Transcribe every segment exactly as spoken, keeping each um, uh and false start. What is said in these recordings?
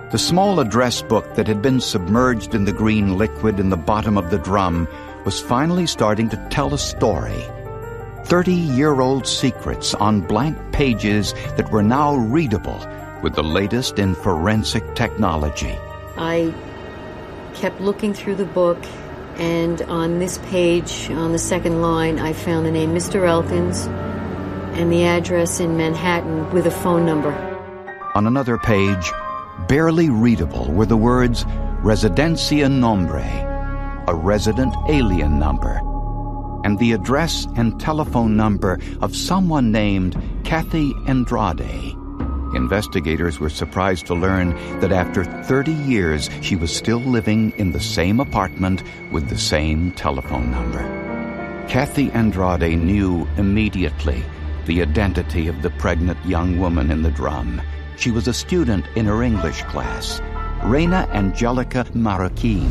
The small address book that had been submerged in the green liquid in the bottom of the drum was finally starting to tell a story. Thirty-year-old secrets on blank pages that were now readable with the latest in forensic technology. I kept looking through the book, and on this page, on the second line, I found the name Mister Elkins and the address in Manhattan with a phone number. On another page, barely readable, were the words Residencia Nombre, a resident alien number, and the address and telephone number of someone named Kathy Andrade. Investigators were surprised to learn that after thirty years, she was still living in the same apartment with the same telephone number. Kathy Andrade knew immediately the identity of the pregnant young woman in the drum. She was a student in her English class, Reina Angelica Marroquin,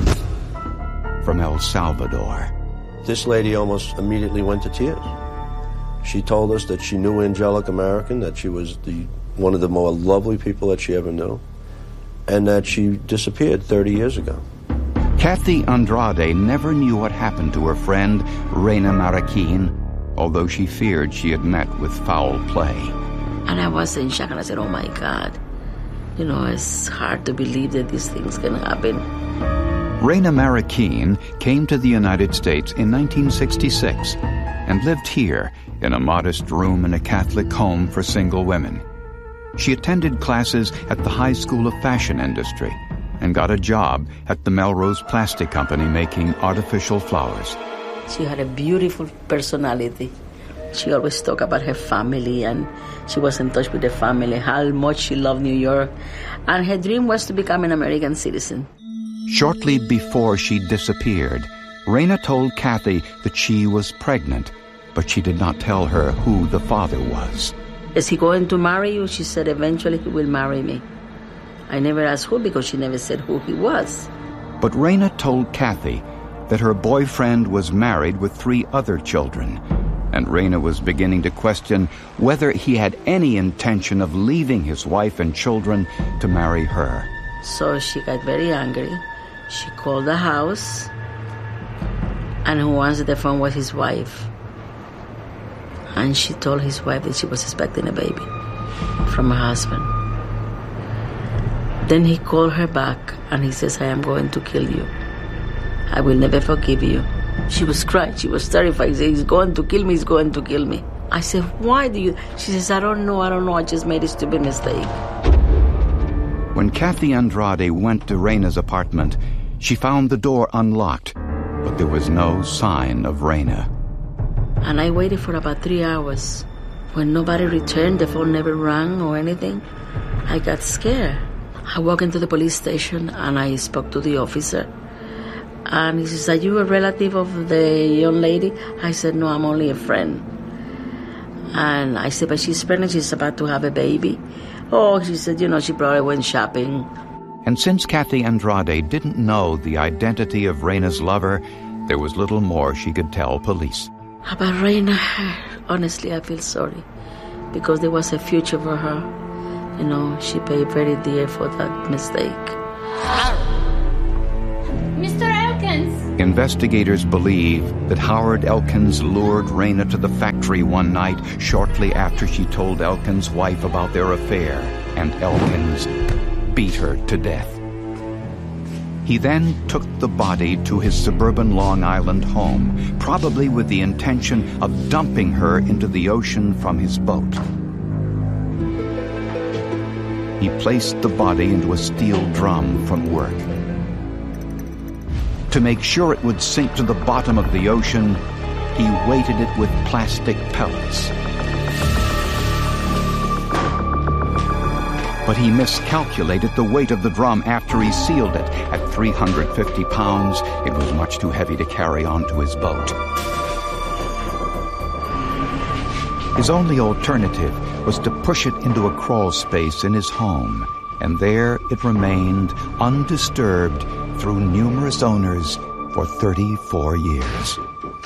from El Salvador. This lady almost immediately went to tears. She told us that she knew Angelica Marroquin, that she was the one of the more lovely people that she ever knew, and that she disappeared thirty years ago. Kathy Andrade never knew what happened to her friend, Reina Marroquin, although she feared she had met with foul play. And I was in shock, and I said, oh my God, you know, it's hard to believe that these things can happen. Reina Marroquin came to the United States in nineteen sixty-six and lived here in a modest room in a Catholic home for single women. She attended classes at the High School of Fashion Industry and got a job at the Melrose Plastic Company making artificial flowers. She had a beautiful personality. She always talked about her family, and she was in touch with her family, how much she loved New York, and her dream was to become an American citizen. Shortly before she disappeared, Reina told Kathy that she was pregnant, but she did not tell her who the father was. Is he going to marry you? She said, eventually he will marry me. I never asked who, because she never said who he was. But Reina told Kathy that her boyfriend was married with three other children, and Reina was beginning to question whether he had any intention of leaving his wife and children to marry her. So she got very angry. She called the house, and who answered the phone was his wife. And she told his wife that she was expecting a baby from her husband. Then he called her back, and he says, I am going to kill you. I will never forgive you. She was crying. She was terrified. She said, he's going to kill me. He's going to kill me. I said, why do you? She says, I don't know. I don't know. I just made a stupid mistake. When Kathy Andrade went to Reina's apartment, she found the door unlocked, but there was no sign of Reina. And I waited for about three hours. When nobody returned, the phone never rang or anything, I got scared. I walked into the police station, and I spoke to the officer. And he says, are you a relative of the young lady? I said, no, I'm only a friend. And I said, but she's pregnant, she's about to have a baby. Oh, she said, you know, she probably went shopping. And since Kathy Andrade didn't know the identity of Reina's lover, there was little more she could tell police. About Reina, honestly, I feel sorry, because there was a future for her. You know, she paid very dear for that mistake. Mister Elkins! Investigators believe that Howard Elkins lured Reina to the factory one night shortly after she told Elkins' wife about their affair, and Elkins beat her to death. He then took the body to his suburban Long Island home, probably with the intention of dumping her into the ocean from his boat. He placed the body into a steel drum from work. To make sure it would sink to the bottom of the ocean, he weighted it with plastic pellets. But he miscalculated the weight of the drum after he sealed it. At three hundred fifty pounds, it was much too heavy to carry onto his boat. His only alternative was to push it into a crawl space in his home, and there it remained undisturbed through numerous owners for thirty-four years.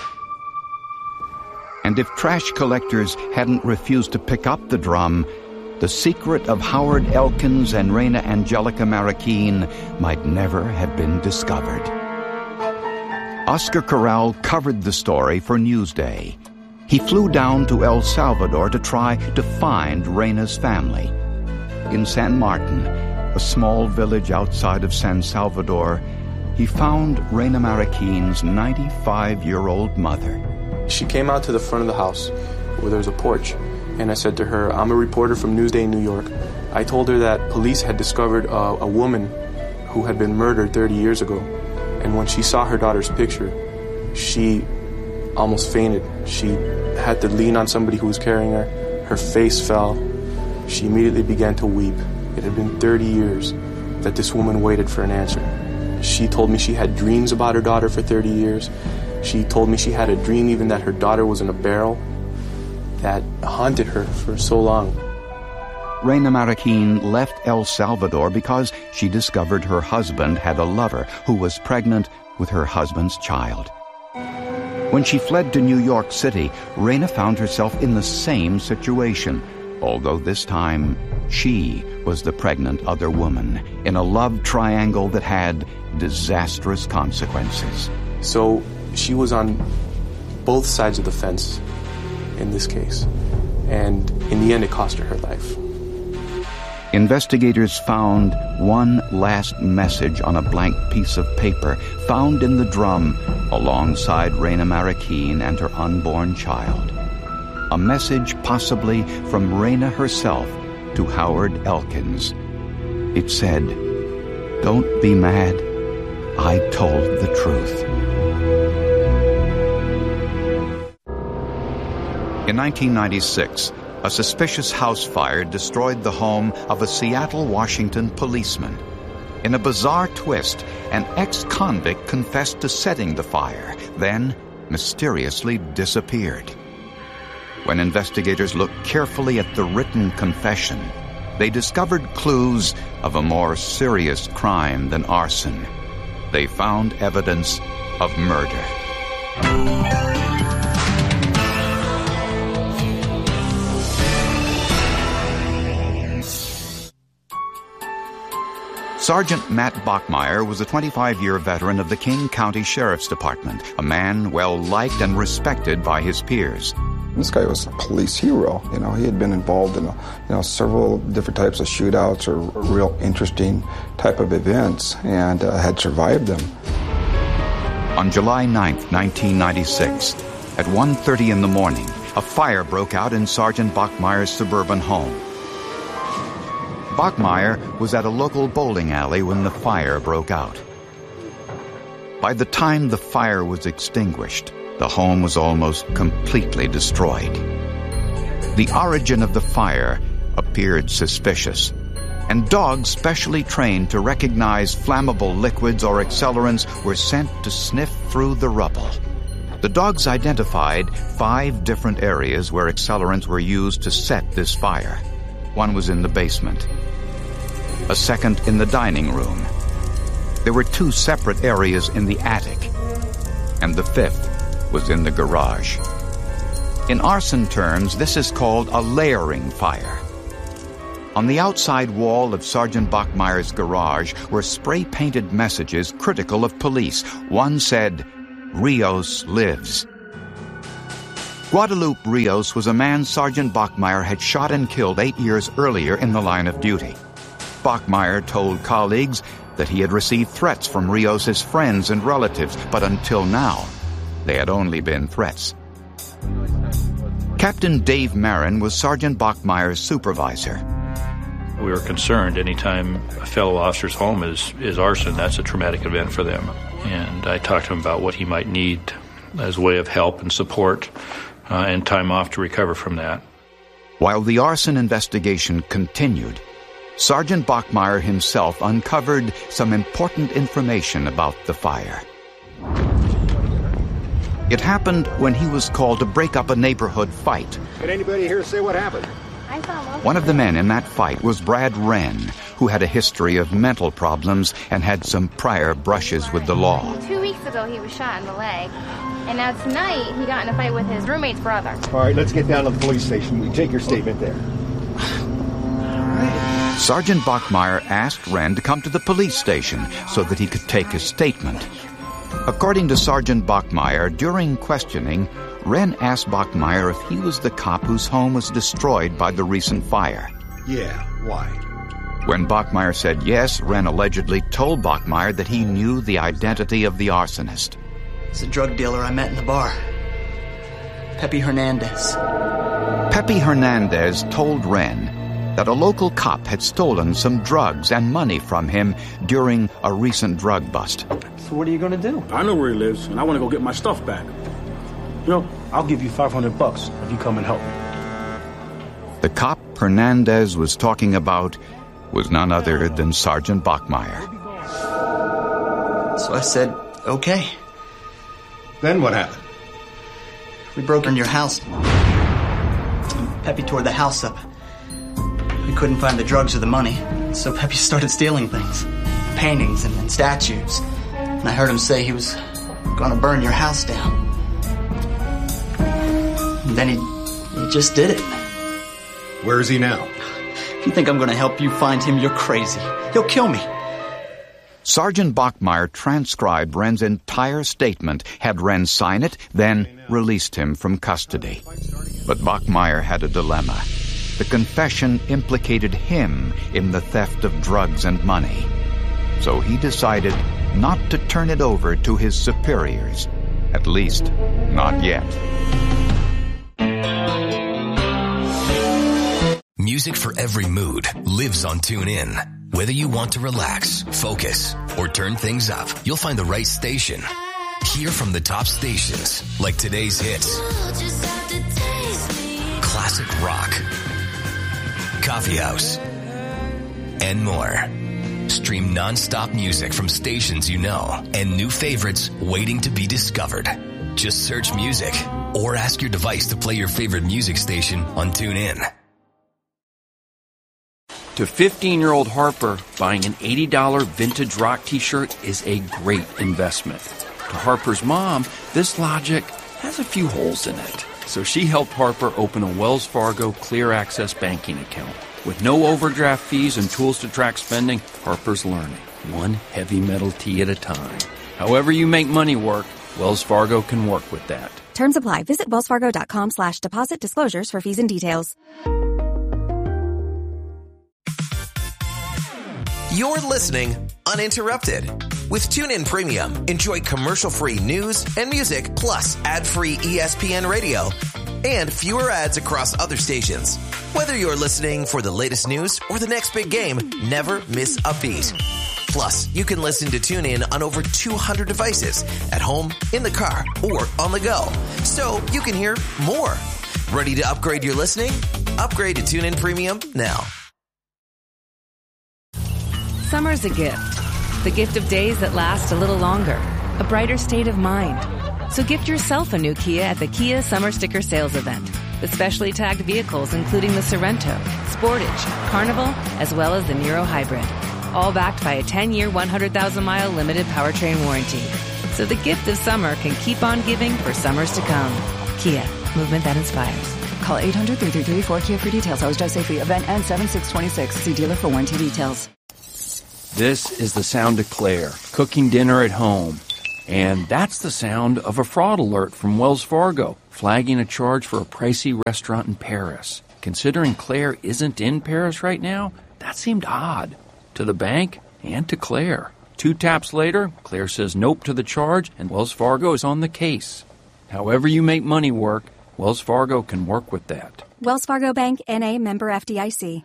And if trash collectors hadn't refused to pick up the drum, the secret of Howard Elkins and Rena Angelica Marroquin might never have been discovered. Oscar Corral covered the story for Newsday. He flew down to El Salvador to try to find Rena's family. In San Martin, a small village outside of San Salvador, he found Rena Marroquin's ninety-five-year-old mother. She came out to the front of the house where there was a porch, and I said to her, I'm a reporter from Newsday in New York. I told her that police had discovered a, a woman who had been murdered thirty years ago, and when she saw her daughter's picture, she almost fainted. She had to lean on somebody who was carrying her. Her face fell. She immediately began to weep. It had been thirty years that this woman waited for an answer. She told me she had dreams about her daughter for thirty years. She told me she had a dream even that her daughter was in a barrel that haunted her for so long. Rena Marroquin left El Salvador because she discovered her husband had a lover who was pregnant with her husband's child. When she fled to New York City, Rena found herself in the same situation, although this time she was the pregnant other woman in a love triangle that had disastrous consequences. So she was on both sides of the fence in this case, and in the end it cost her her life. Investigators found one last message on a blank piece of paper found in the drum alongside Rena Marroquin and her unborn child. A message possibly from Rena herself to Howard Elkins. It said, "Don't be mad. I told the truth." In nineteen ninety-six, a suspicious house fire destroyed the home of a Seattle, Washington policeman. In a bizarre twist, an ex-convict confessed to setting the fire, then mysteriously disappeared. When investigators looked carefully at the written confession, they discovered clues of a more serious crime than arson. They found evidence of murder. Sergeant Matt Bachmeyer was a twenty-five-year veteran of the King County Sheriff's Department, a man well-liked and respected by his peers. This guy was a police hero. You know, he had been involved in, you know, several different types of shootouts or real interesting type of events and uh, had survived them. On July ninth, nineteen ninety-six, at one thirty in the morning, a fire broke out in Sergeant Bachmeyer's suburban home. Bachmeyer was at a local bowling alley when the fire broke out. By the time the fire was extinguished, the home was almost completely destroyed. The origin of the fire appeared suspicious, and dogs specially trained to recognize flammable liquids or accelerants were sent to sniff through the rubble. The dogs identified five different areas where accelerants were used to set this fire. One was in the basement, a second in the dining room. There were two separate areas in the attic, and the fifth was in the garage. In arson terms, this is called a layering fire. On the outside wall of Sergeant Bachmeyer's garage were spray-painted messages critical of police. One said, "Rios lives." Guadalupe Rios was a man Sergeant Bachmeyer had shot and killed eight years earlier in the line of duty. Bachmeyer told colleagues that he had received threats from Rios' friends and relatives, but until now, they had only been threats. Captain Dave Marin was Sergeant Bachmeyer's supervisor. We were concerned anytime a fellow officer's home is, is arson, that's a traumatic event for them. And I talked to him about what he might need as a way of help and support uh, and time off to recover from that. While the arson investigation continued, Sergeant Bachmeyer himself uncovered some important information about the fire. It happened when he was called to break up a neighborhood fight. Did anybody here say what happened? One of the men in that fight was Brad Wren, who had a history of mental problems and had some prior brushes with the law. Two weeks ago, he was shot in the leg. And now tonight, he got in a fight with his roommate's brother. All right, let's get down to the police station. We take your statement there. Sergeant Bachmeyer asked Wren to come to the police station so that he could take his statement. According to Sergeant Bachmeyer, during questioning, Wren asked Bachmeyer if he was the cop whose home was destroyed by the recent fire. Yeah, why? When Bachmeyer said yes, Wren allegedly told Bachmeyer that he knew the identity of the arsonist. It's a drug dealer I met in the bar. Pepe Hernandez. Pepe Hernandez told Wren that a local cop had stolen some drugs and money from him during a recent drug bust. So what are you going to do? I know where he lives, and I want to go get my stuff back. You know, I'll give you five hundred bucks if you come and help me. The cop Hernandez was talking about was none other than Sergeant Bachmeyer. So I said, okay. Then what happened? We broke in your house. Pepe tore the house up. We couldn't find the drugs or the money, so Pepe started stealing things. Paintings and, and statues. And I heard him say he was gonna burn your house down. And then he, he just did it. Where is he now? If you think I'm gonna help you find him, you're crazy. He'll kill me. Sergeant Bachmeyer transcribed Wren's entire statement, had Wren sign it, then released him from custody. But Bachmeyer had a dilemma. The confession implicated him in the theft of drugs and money. So he decided not to turn it over to his superiors. At least, not yet. Music for every mood lives on TuneIn. Whether you want to relax, focus, or turn things up, you'll find the right station. Hear from the top stations, like today's hits, classic rock, coffee house, and more. Stream non-stop music from stations you know and new favorites waiting to be discovered. Just search music or ask your device to play your favorite music station on TuneIn. To fifteen-year-old Harper, buying an eighty dollars vintage rock t-shirt is a great investment. To Harper's mom, this logic has a few holes in it. So she helped Harper open a Wells Fargo Clear Access banking account. With no overdraft fees and tools to track spending, Harper's learning, one heavy metal tea at a time. However you make money work, Wells Fargo can work with that. Terms apply. Visit wellsfargo.com slash deposit disclosures for fees and details. You're listening uninterrupted. With TuneIn Premium, enjoy commercial-free news and music, plus ad-free E S P N radio, and fewer ads across other stations. Whether you're listening for the latest news or the next big game, never miss a beat. Plus, you can listen to TuneIn on over two hundred devices, at home, in the car, or on the go. So you can hear more. Ready to upgrade your listening? Upgrade to TuneIn Premium now. Summer's a gift. The gift of days that last a little longer. A brighter state of mind. So gift yourself a new Kia at the Kia Summer Sticker Sales Event. With specially tagged vehicles including the Sorrento, Sportage, Carnival, as well as the Niro Hybrid. All backed by a ten-year, one hundred thousand mile limited powertrain warranty. So the gift of summer can keep on giving for summers to come. Kia, movement that inspires. Call eight hundred, three three three, four K I A for details. Always drive safely. Event ends seven six twenty-six. See dealer for warranty details. This is the sound of Claire, cooking dinner at home. And that's the sound of a fraud alert from Wells Fargo, flagging a charge for a pricey restaurant in Paris. Considering Claire isn't in Paris right now, that seemed odd. To the bank and to Claire. Two taps later, Claire says nope to the charge, and Wells Fargo is on the case. However you make money work, Wells Fargo can work with that. Wells Fargo Bank, N A, member F D I C.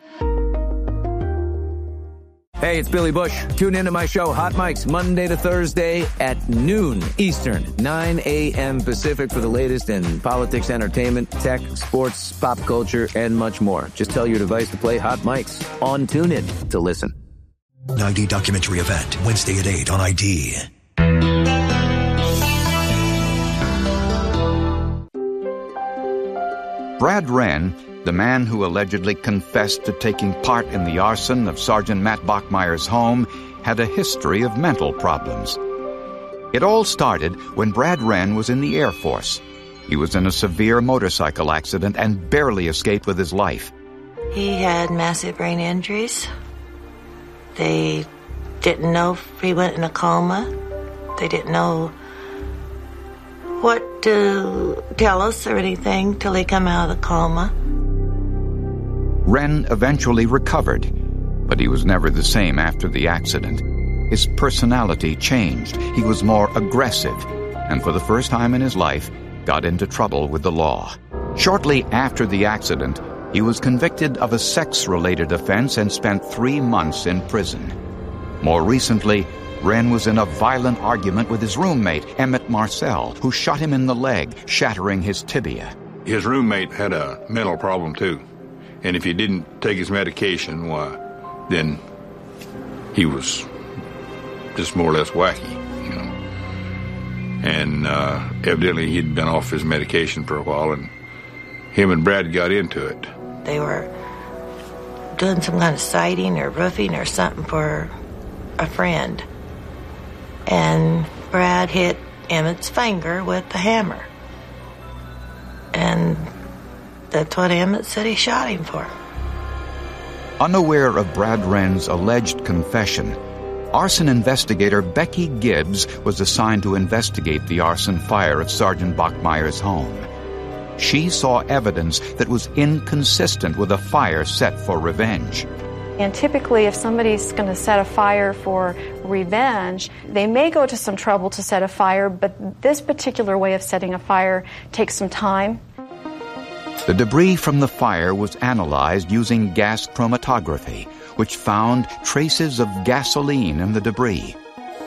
Hey, it's Billy Bush. Tune in to my show, Hot Mics, Monday to Thursday at noon Eastern, nine a.m. Pacific for the latest in politics, entertainment, tech, sports, pop culture, and much more. Just tell your device to play Hot Mics on TuneIn to listen. I D documentary event, Wednesday at eight on I D. Brad Wren, the man who allegedly confessed to taking part in the arson of Sergeant Matt Bachmeyer's home, had a history of mental problems. It all started when Brad Wren was in the Air Force. He was in a severe motorcycle accident and barely escaped with his life. He had massive brain injuries, They didn't know if he went in a coma. They didn't know what to tell us or anything till he come out of the coma. Wren eventually recovered, but he was never the same after the accident. His personality changed. He was more aggressive, and for the first time in his life, got into trouble with the law. Shortly after the accident, he was convicted of a sex-related offense and spent three months in prison. More recently, Wren was in a violent argument with his roommate, Emmett Marcel, who shot him in the leg, shattering his tibia. His roommate had a mental problem, too. And if he didn't take his medication, why, then he was just more or less wacky, you know. And uh, evidently he'd been off his medication for a while, and him and Brad got into it. They were doing some kind of siding or roofing or something for a friend. And Brad hit Emmett's finger with the hammer. And that's what Emmett said he shot him for. Unaware of Brad Wren's alleged confession, arson investigator Becky Gibbs was assigned to investigate the arson fire of Sergeant Bachmeier's home. She saw evidence that was inconsistent with a fire set for revenge. And typically, if somebody's going to set a fire for revenge, they may go to some trouble to set a fire, but this particular way of setting a fire takes some time. The debris from the fire was analyzed using gas chromatography, which found traces of gasoline in the debris.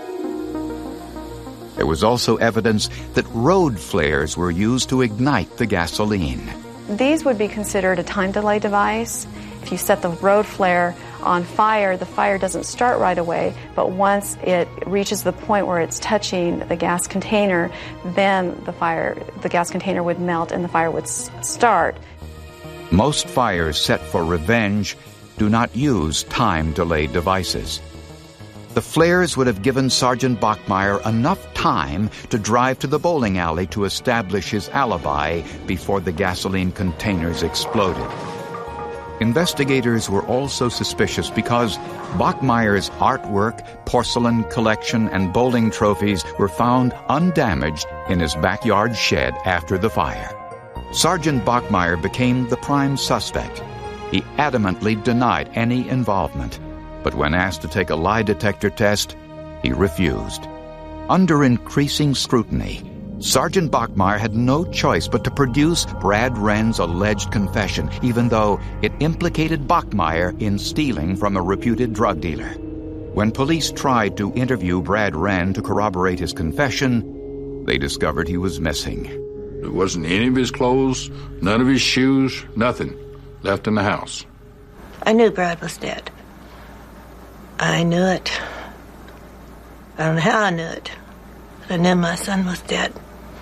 There was also evidence that road flares were used to ignite the gasoline. These would be considered a time delay device. If you set the road flare on fire, the fire doesn't start right away, but once it reaches the point where it's touching the gas container, then the fire, the gas container would melt and the fire would s- start. Most fires set for revenge do not use time delay devices. The flares would have given Sergeant Bachmeier enough time to drive to the bowling alley to establish his alibi before the gasoline containers exploded. Investigators were also suspicious because Bachmeier's artwork, porcelain collection, and bowling trophies were found undamaged in his backyard shed after the fire. Sergeant Bachmeier became the prime suspect. He adamantly denied any involvement, but when asked to take a lie detector test, he refused. Under increasing scrutiny, Sergeant Bachmeier had no choice but to produce Brad Wren's alleged confession, even though it implicated Bachmeier in stealing from a reputed drug dealer. When police tried to interview Brad Wren to corroborate his confession, they discovered he was missing. There wasn't any of his clothes, none of his shoes, nothing left in the house. I knew Brad was dead. I knew it. I don't know how I knew it, but I knew my son was dead.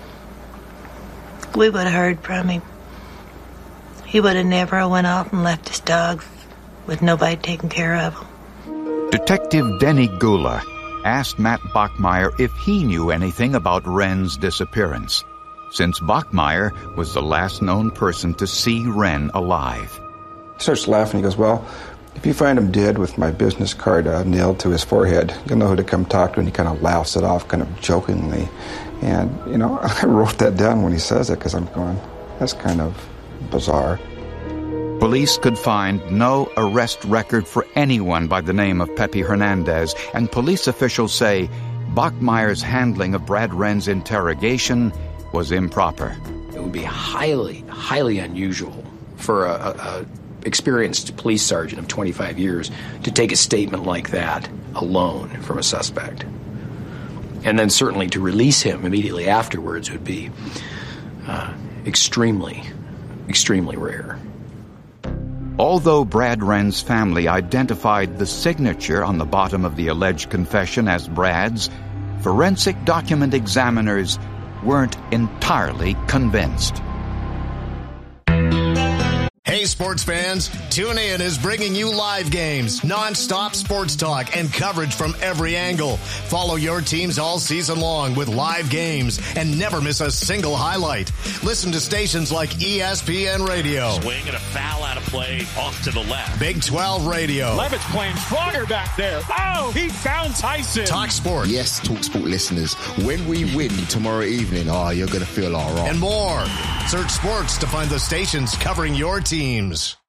We would have heard from him. He would have never went off and left his dogs with nobody taking care of them. Detective Denny Gula asked Matt Bachmeier if he knew anything about Wren's disappearance, since Bachmeier was the last known person to see Wren alive. He starts laughing. He goes, well, if you find him dead with my business card uh, nailed to his forehead, you'll know who to come talk to, and he kind of laughs it off kind of jokingly. And, you know, I wrote that down when he says it because I'm going, that's kind of bizarre. Police could find no arrest record for anyone by the name of Pepe Hernandez, and police officials say Bachmeier's handling of Brad Wren's interrogation was improper. It would be highly, highly unusual for a, a, a experienced police sergeant of twenty-five years to take a statement like that alone from a suspect. And then certainly to release him immediately afterwards would be uh, extremely, extremely rare. Although Brad Wren's family identified the signature on the bottom of the alleged confession as Brad's, forensic document examiners weren't entirely convinced. Hey Hey, sports fans, TuneIn is bringing you live games, non-stop sports talk, and coverage from every angle. Follow your teams all season long with live games and never miss a single highlight. Listen to stations like E S P N Radio. Swing and a foul out of play off to the left. Big twelve Radio. Levitt's playing stronger back there. Oh, he found Tyson. Talk Sport. Yes, Talk Sport listeners, when we win tomorrow evening, oh, you're going to feel all right. And more. Search sports to find the stations covering your teams.